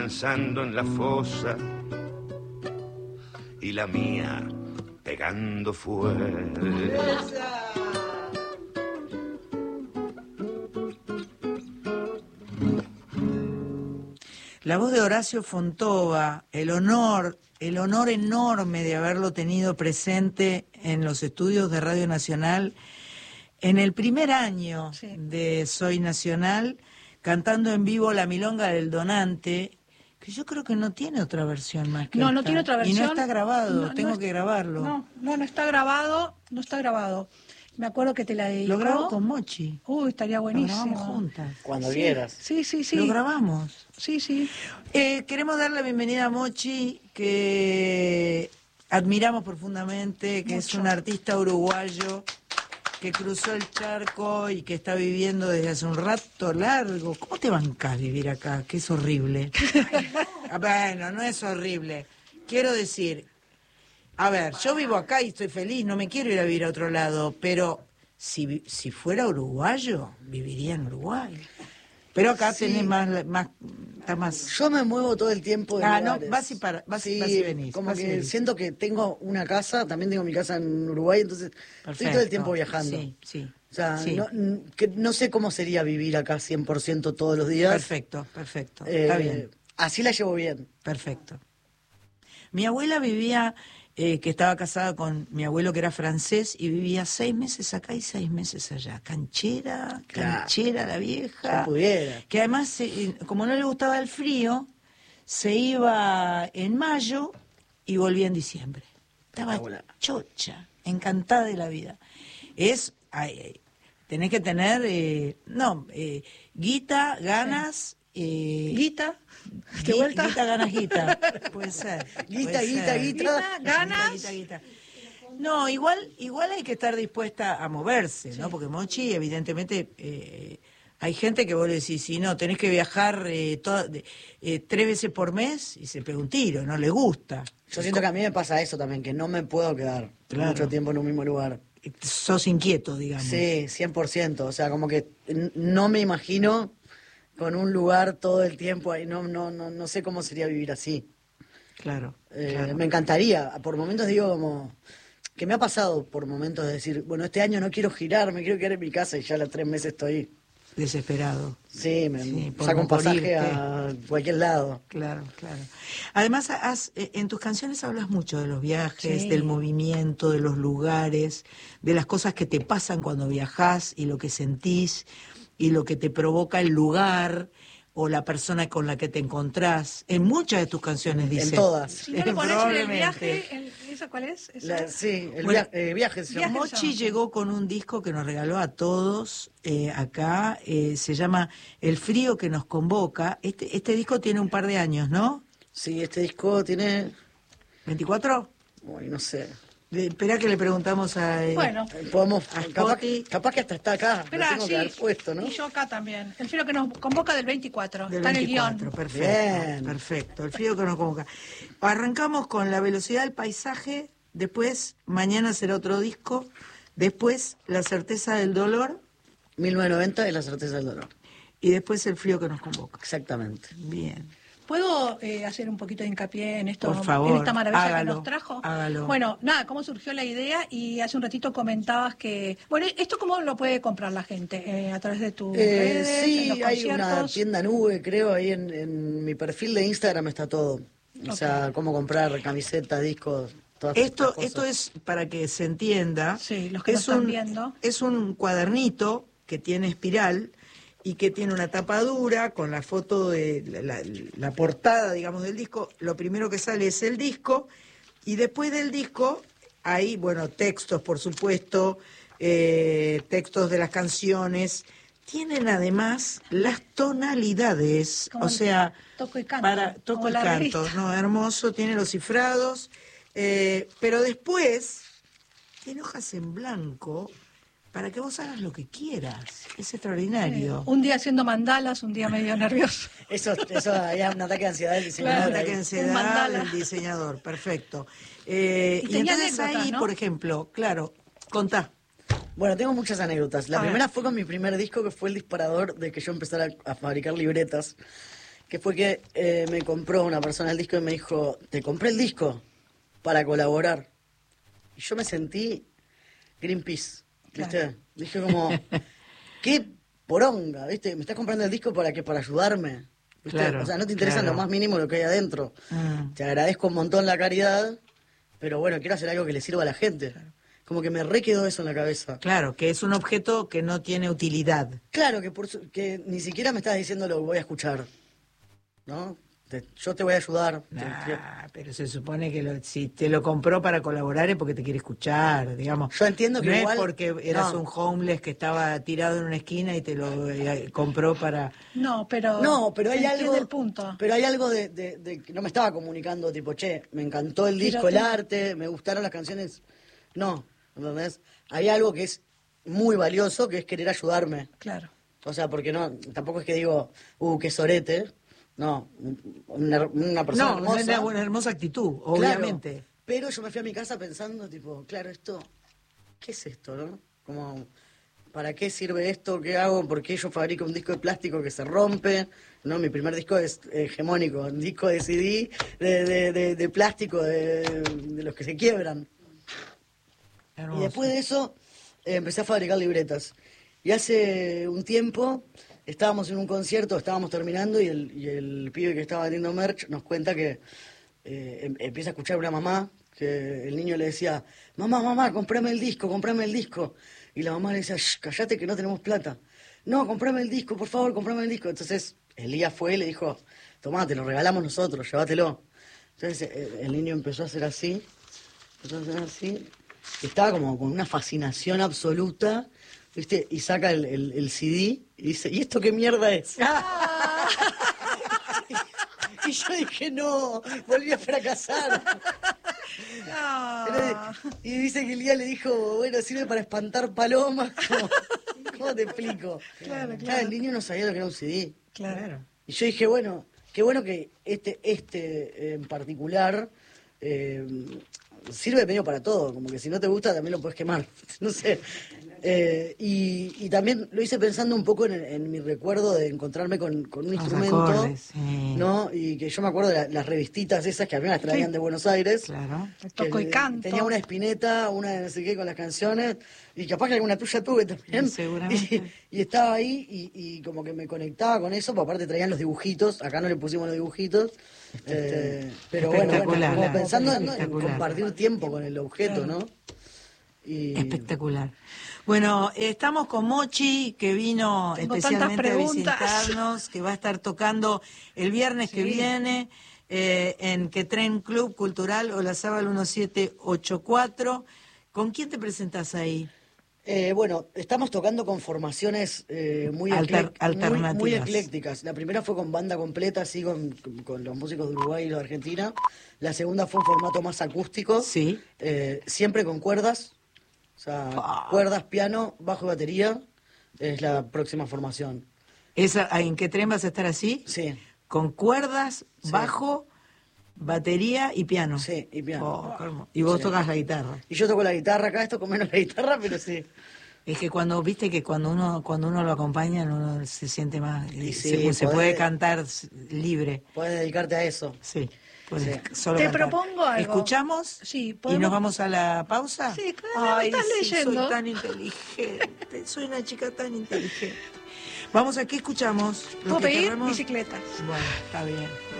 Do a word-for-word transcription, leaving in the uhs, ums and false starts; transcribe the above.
Pensando en la fosa y la mía pegando fuego. La voz de Horacio Fontova, el honor, el honor enorme de haberlo tenido presente en los estudios de Radio Nacional en el primer año sí. de Soy Nacional, cantando en vivo La Milonga del Donante, que yo creo que no tiene otra versión más que No, esta. no tiene otra versión. Y no está grabado, no, tengo no que grabarlo. No, no, no está grabado, no está grabado. Me acuerdo que te la dedicó. Lo grabo con Mochi. Uy, estaría buenísimo. Lo grabamos juntas. Cuando sí, quieras. Sí, sí, sí. Lo grabamos. Sí, sí. Eh, queremos dar la bienvenida a Mochi, que admiramos profundamente, que Mucho. es un artista uruguayo que cruzó el charco y que está viviendo desde hace un rato largo. ¿Cómo te bancás vivir acá? Que es horrible. Bueno, no es horrible. Quiero decir, a ver, yo vivo acá y estoy feliz, no me quiero ir a vivir a otro lado, pero si, si fuera uruguayo, viviría en Uruguay. Pero acá sí. tenés más, más, está más... Yo me muevo todo el tiempo de Ah, lugares. no, vas y, para, vas, sí, vas y venís. Como vas que y venís. siento que tengo una casa, también tengo mi casa en Uruguay, entonces Perfecto. estoy todo el tiempo viajando. Sí, sí. O sea, sí. No, que no sé cómo sería vivir acá cien por ciento todos los días. Perfecto, perfecto. Eh, Está bien. Así la llevo bien. Perfecto. Mi abuela vivía... Eh, que estaba casada con mi abuelo que era francés y vivía seis meses acá y seis meses allá. Canchera, canchera la vieja. Si pudiera. Que además, eh, como no le gustaba el frío, se iba en mayo y volvía en diciembre. Estaba Hola. chocha, encantada de la vida. Es, ay, ay, tenés que tener, eh, no, eh, guita, ganas... Eh, guita, ¿de vuelta? Guita, ganas, guita. Puede ser. Guita, puede guita, ser. guita, guita, ganas. Guita, guita, guita. No, igual, igual hay que estar dispuesta a moverse, ¿no? Sí. Porque Mochi, evidentemente, eh, hay gente que vos le decís, si no, tenés que viajar eh, toda, eh, tres veces por mes y se pega un tiro, no le gusta. Yo siento que a mí me pasa eso también, que no me puedo quedar claro. mucho tiempo en un mismo lugar. Sos inquieto, digamos. Sí, cien por ciento. O sea, como que no me imagino... con un lugar todo el tiempo ahí, no, no, no, no sé cómo sería vivir así. Claro, eh, claro. Me encantaría, por momentos digo como, que me ha pasado por momentos de decir, bueno, este año no quiero girar, me quiero quedar en mi casa y ya a las tres meses estoy... Desesperado. Sí, me sí, saco un pasaje a cualquier lado. Claro, claro. Además, has, en tus canciones hablas mucho de los viajes, sí. del movimiento, de los lugares, de las cosas que te pasan cuando viajás y lo que sentís y lo que te provoca el lugar o la persona con la que te encontrás. En muchas de tus canciones dice. En todas. Si no le pones el viaje, el, ¿esa cuál es? ¿Esa? La, sí, el bueno, via eh, viaje. Se llama. Mochi llegó con un disco que nos regaló a todos eh, acá, eh, se llama El frío que nos convoca. Este, este disco tiene un par de años, ¿no? Sí, este disco tiene... ¿veinticuatro? Uy, no sé. Espera que le preguntamos a... Eh, bueno, podemos, a capaz, capaz que hasta está acá, Esperá, lo tengo sí, que haber puesto, ¿no? Y yo acá también. El frío que nos convoca del veinticuatro, del está veinticuatro, en el guión. Perfecto, Bien. perfecto. El frío que nos convoca. Arrancamos con La velocidad del paisaje, después Mañana será otro disco, después La certeza del dolor. mil novecientos noventa y La certeza del dolor. Y después El frío que nos convoca. Exactamente. Bien. ¿Puedo eh, hacer un poquito de hincapié en esto, Por favor, en esta maravilla hágalo, que nos trajo? Hágalo. Bueno, nada, cómo surgió la idea y hace un ratito comentabas que... Bueno, ¿esto cómo lo puede comprar la gente? Eh, ¿A través de tus Eh, redes, sí, en los hay una conciertos? tienda nube, creo, ahí en, en mi perfil de Instagram está todo. O Ok. sea, cómo comprar camisetas, discos, todas Esto, estas cosas. esto es para que se entienda. Sí, los que es nos están un, viendo. Es un cuadernito que tiene espiral y que tiene una tapa dura con la foto de la, la, la portada, digamos, del disco. Lo primero que sale es el disco y después del disco hay, bueno, textos, por supuesto, eh, textos de las canciones. Tienen además las tonalidades, Como o sea, toco y canto, para toco como y la canto, revista. no, hermoso, tiene los cifrados, eh, pero después tiene hojas en blanco para que vos hagas lo que quieras. Es extraordinario. Eh, un día haciendo mandalas, un día medio nervioso. Eso, eso ya un ataque de ansiedad del diseñador. Un ataque de ahí. ansiedad Un mandala. del diseñador, perfecto. Eh, Y y tenía entonces anécdotas, ahí, ¿no? por ejemplo, claro, contá. Bueno, tengo muchas anécdotas. La A primera ver. fue con mi primer disco, que fue el disparador de que yo empezara a fabricar libretas. que fue que eh, me compró una persona el disco y me dijo, te compré el disco para colaborar. Y yo me sentí Greenpeace, ¿viste? Claro. Dije como, qué poronga, ¿viste? Me estás comprando el disco para que para ayudarme, ¿viste? Claro, o sea, no te interesa claro. lo más mínimo lo que hay adentro. Mm. Te agradezco un montón la caridad, pero bueno, quiero hacer algo que le sirva a la gente. Claro. Como que me re quedó eso en la cabeza. Claro, que es un objeto que no tiene utilidad. Claro, que, por su, que ni siquiera me estás diciendo lo que voy a escuchar, ¿no? Te, yo te voy a ayudar. Nah, te, te... pero se supone que lo, si te lo compró para colaborar es porque te quiere escuchar, digamos. Yo entiendo que no igual... es porque eras no. un homeless que estaba tirado en una esquina y te lo eh, compró para... No, pero... No, pero hay algo... El punto. Pero hay algo de, de, de que no me estaba comunicando, tipo, che, me encantó el disco, el arte, me gustaron las canciones. No, ¿entendés? Hay algo que es muy valioso, que es querer ayudarme. Claro. O sea, porque no, tampoco es que digo, uh, qué sorete. No, una, una persona no, hermosa. Una, una hermosa actitud, obviamente. Claro, pero yo me fui a mi casa pensando, tipo, claro, esto, ¿qué es esto, no? Como, ¿para qué sirve esto? ¿Qué hago? ¿Por qué yo fabrico un disco de plástico que se rompe? No, mi primer disco es hegemónico, un disco de C D, de, de, de, de plástico, de, de los que se quiebran. Hermoso. Y después de eso, eh, empecé a fabricar libretas. Y hace un tiempo... Estábamos en un concierto, estábamos terminando y el, y el pibe que estaba vendiendo merch nos cuenta que eh, em, empieza a escuchar a una mamá, que el niño le decía, mamá, mamá, comprame el disco, comprame el disco. Y la mamá le decía, shh, callate que no tenemos plata. No, comprame el disco, por favor, comprame el disco. Entonces Elías fue y le dijo, tomá, te lo regalamos nosotros, llévatelo. Entonces el, el niño empezó a hacer así, empezó a hacer así, y estaba como con una fascinación absoluta, ¿viste? Y saca el, el, el C D y dice, ¿y esto qué mierda es? Ah. y, y yo dije, no, volví a fracasar. Ah. Y dice que el día le dijo, bueno, sirve para espantar palomas. ¿Cómo, ¿Cómo te explico? Claro, claro. Claro, el niño no sabía lo que era un C D. Claro. Y yo dije, bueno, qué bueno que este, este en particular... Eh, sirve medio para todo, como que si no te gusta también lo puedes quemar, no sé. Eh, y, y también lo hice pensando un poco en, en mi recuerdo de encontrarme con, con un Los instrumento, acordes, sí. ¿no? Y que yo me acuerdo de la, las revistitas esas que a mí me las traían sí. de Buenos Aires. Claro. Toco y canto. Tenía una espineta, una de no sé qué con las canciones, y capaz que alguna tuya tuve también. Seguramente. Y, y estaba ahí y, y como que me conectaba con eso, porque aparte traían los dibujitos, acá no le pusimos los dibujitos. Eh, pero bueno, bueno, como pensando en, en compartir tiempo con el objeto, ¿no? Y... Espectacular. Bueno, estamos con Mochi, que vino Tengo especialmente a visitarnos, que va a estar tocando el viernes sí. que viene eh, en Quetren Club Cultural Olazábal diecisiete ochenta y cuatro. ¿Con quién te presentás ahí? Eh, bueno, estamos tocando con formaciones eh, muy, Alter, muy, muy eclécticas. La primera fue con banda completa, así con, con, con los músicos de Uruguay y los de Argentina. La segunda fue un formato más acústico, sí. eh, siempre con cuerdas. O sea, oh. cuerdas, piano, bajo y batería. Es la próxima formación. ¿Esa, ¿En qué tren vas a estar así? Sí. Con cuerdas, sí. bajo, batería y piano. Sí, y piano. Oh, y vos sí. tocas la guitarra. Y yo toco la guitarra acá, esto con menos la guitarra, pero sí. Es que cuando, viste que cuando uno cuando uno lo acompaña, uno se siente más, y se, sí, se podés, puede cantar libre. Puedes dedicarte a eso. Sí. Sí. Solo Te cantar. propongo algo. ¿Escuchamos? Sí, ¿podemos? ¿Y nos vamos a la pausa? Sí, claro. Ay, estás sí, leyendo. Soy tan inteligente. Soy una chica tan inteligente. Vamos a qué escuchamos. ¿Puedo pedir? Bicicletas. Bueno, está bien.